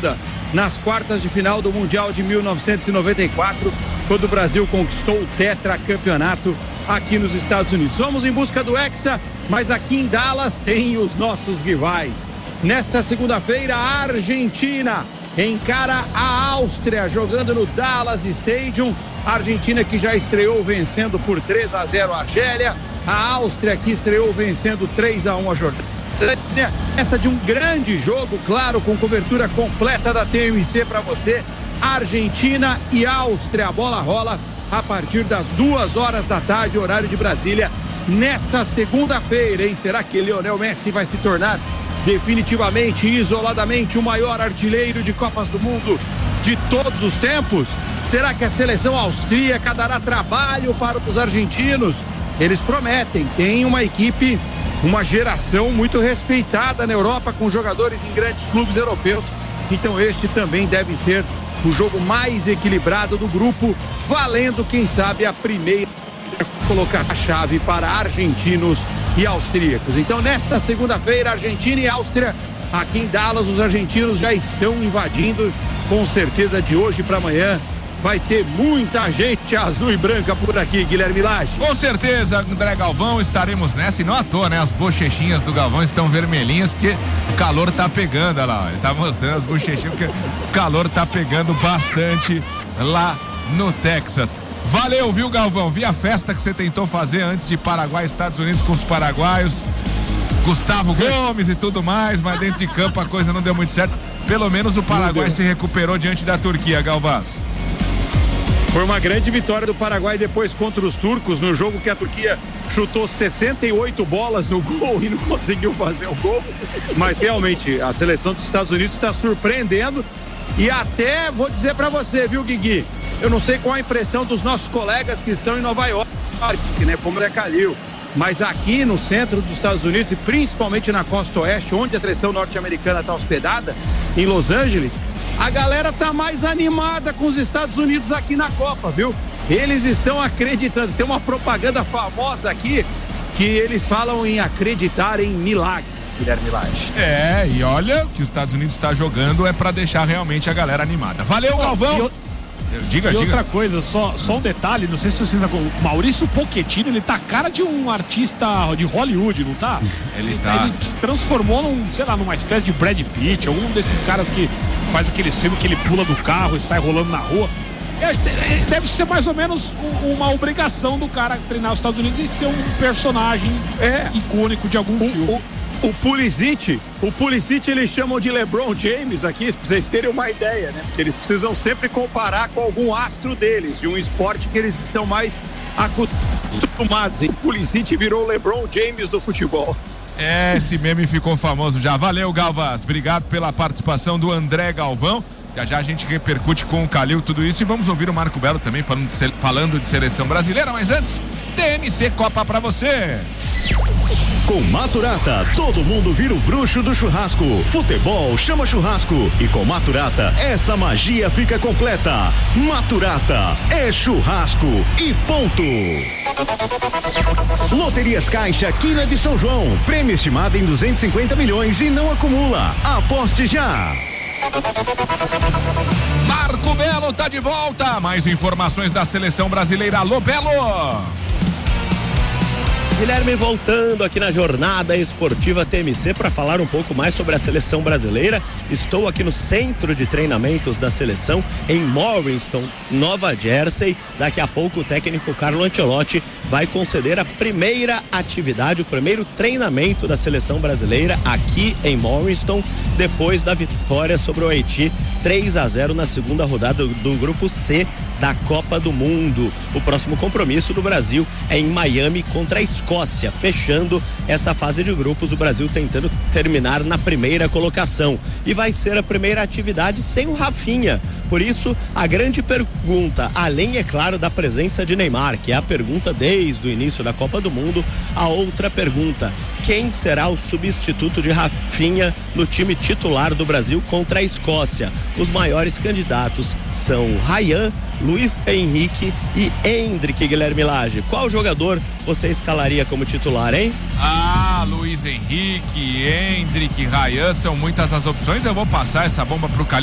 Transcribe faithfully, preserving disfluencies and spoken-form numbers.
Holanda nas quartas de final do Mundial de mil novecentos e noventa e quatro, quando o Brasil conquistou o tetracampeonato aqui nos Estados Unidos. Vamos em busca do Hexa, mas aqui em Dallas tem os nossos rivais. Nesta segunda-feira, a Argentina encara a Áustria jogando no Dallas Stadium. A Argentina que já estreou vencendo por três a zero a Argélia. A Áustria que estreou vencendo três a um a Jordânia. Essa de um grande jogo, claro, com cobertura completa da T M C para você. Argentina e Áustria. A bola rola a partir das duas horas da tarde, horário de Brasília, nesta segunda-feira, hein? Será que Lionel Messi vai se tornar definitivamente e isoladamente o maior artilheiro de Copas do Mundo de todos os tempos? Será que a seleção austríaca dará trabalho para os argentinos? Eles prometem, tem uma equipe, uma geração muito respeitada na Europa, com jogadores em grandes clubes europeus, então este também deve ser o jogo mais equilibrado do grupo, valendo, quem sabe, a primeira colocação chave para argentinos e austríacos. Então, nesta segunda-feira, Argentina e Áustria, aqui em Dallas, os argentinos já estão invadindo, com certeza de hoje para amanhã. Vai ter muita gente azul e branca por aqui, Guilherme Lage. Com certeza, André Galvão, estaremos nessa, e não à toa, né? As bochechinhas do Galvão estão vermelhinhas, porque o calor tá pegando, olha lá, ele tá mostrando as bochechinhas, porque o calor tá pegando bastante lá no Texas. Valeu, viu, Galvão? Vi a festa que você tentou fazer antes de Paraguai e Estados Unidos com os paraguaios, Gustavo Gomes e tudo mais, mas dentro de campo a coisa não deu muito certo. Pelo menos o Paraguai se recuperou diante da Turquia, Galvaz. Foi uma grande vitória do Paraguai depois contra os turcos, no jogo que a Turquia chutou sessenta e oito bolas no gol e não conseguiu fazer o gol. Mas realmente a seleção dos Estados Unidos está surpreendendo. E até vou dizer para você, viu, Guigui? Eu não sei qual a impressão dos nossos colegas que estão em Nova York, né, como é Calil. Mas aqui no centro dos Estados Unidos e principalmente na costa oeste, onde a seleção norte-americana está hospedada, em Los Angeles, a galera tá mais animada com os Estados Unidos aqui na Copa, viu? Eles estão acreditando. Tem uma propaganda famosa aqui que eles falam em acreditar em milagres, Guilherme Lage. É, e olha, o que os Estados Unidos está jogando é para deixar realmente a galera animada. Valeu, Galvão! Eu... Diga, e diga. outra coisa, só, só um detalhe, não sei se vocês... O Maurício Pochettino, ele tá a cara de um artista de Hollywood, não tá? Ele tá. Ele se transformou num, sei lá, numa espécie de Brad Pitt, algum desses caras que faz aqueles filmes que ele pula do carro e sai rolando na rua. É, deve ser mais ou menos uma obrigação do cara treinar os Estados Unidos e ser um personagem é. icônico de algum o, filme. O... O Pulisic, o Pulisic eles chamam de LeBron James aqui, pra vocês terem uma ideia, né? Porque eles precisam sempre comparar com algum astro deles, de um esporte que eles estão mais acostumados. E o Pulisic virou o LeBron James do futebol. É, esse meme ficou famoso já. Valeu, Galvaz. Obrigado pela participação do André Galvão. Já já a gente repercute com o Calil tudo isso e vamos ouvir o Marco Belo também falando de, falando de seleção brasileira, mas antes, T M C Copa pra você. Com Maturata, todo mundo vira o bruxo do churrasco. Futebol chama churrasco. E com Maturata, essa magia fica completa. Maturata é churrasco e ponto. Loterias Caixa, Quina de São João. Prêmio estimado em duzentos e cinquenta milhões e não acumula. Aposte já. Marco Belo tá de volta. Mais informações da seleção brasileira. Alô, Belo. Guilherme, voltando aqui na jornada esportiva T M C para falar um pouco mais sobre a seleção brasileira. Estou aqui no centro de treinamentos da seleção em Morriston, Nova Jersey. Daqui a pouco o técnico Carlo Ancelotti vai conceder a primeira atividade, o primeiro treinamento da seleção brasileira aqui em Morriston, depois da vitória sobre o Haiti três a zero na segunda rodada do, do grupo C da Copa do Mundo. O próximo compromisso do Brasil é em Miami contra a Escócia, fechando essa fase de grupos, o Brasil tentando terminar na primeira colocação. E vai ser a primeira atividade sem o Rafinha. Por isso, a grande pergunta, além, é claro, da presença de Neymar, que é a pergunta desde o início da Copa do Mundo, a outra pergunta: quem será o substituto de Rafinha no time titular do Brasil contra a Escócia? Os maiores candidatos são Ryan, Luiz Henrique e Endrick. Guilherme Lage, qual jogador você escalaria como titular, hein? Ah, Luiz Henrique, Endrick, Ryan, são muitas as opções. Eu vou passar essa bomba pro Calil.